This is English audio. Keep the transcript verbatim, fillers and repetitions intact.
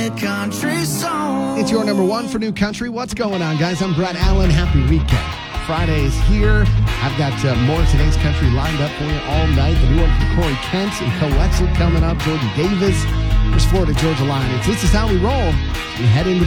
favorite country song. It's your number one for new country. What's going on, guys? I'm Brett Allen. Happy weekend. Friday is here. I've got uh, more of today's country lined up for you all night. The new one from Corey Kent and Co-Wexler coming up. Jordan Davis. There's Florida Georgia Line. It's This Is How We Roll. We head into